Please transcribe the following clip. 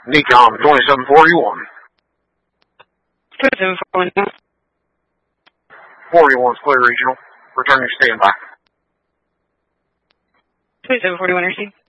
NECOM 2741. 2741. 41's clear regional. Returning standby. 2741 received.